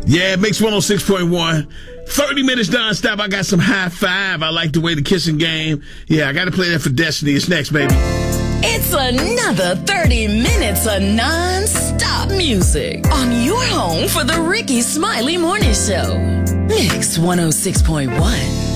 Yeah, Mix 106.1. 30 minutes nonstop. I got some high five. I like the way the kissing game. Yeah, I got to play that for Destiny. It's next, baby. It's another 30 minutes of non-stop music on your home for the Ricky Smiley Morning Show. Mix 106.1.